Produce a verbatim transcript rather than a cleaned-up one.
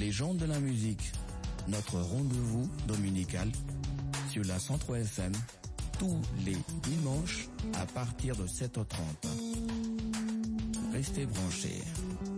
Les gens de la musique, notre rendez-vous dominical sur la cent trois F M, tous les dimanches à partir de sept heures trente. Restez branchés.